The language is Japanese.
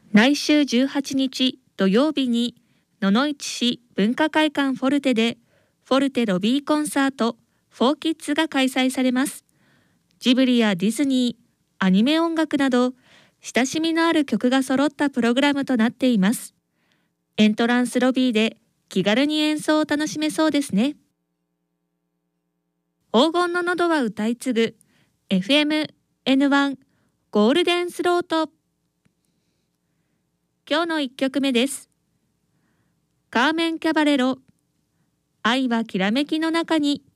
来週18日土曜日に野々市市文化会館フォルテでフォルテロビーコンサート4キッズが開催されます。ジブリやディズニー、アニメ音楽など親しみのある曲が揃ったプログラムとなっています。エントランスロビーで気軽に演奏を楽しめそうですね。黄金の喉は歌い継ぐ FM-N1 ゴールデンスロート。今日の1曲目です。カーメン・キャバレロ、愛はきらめきの中に。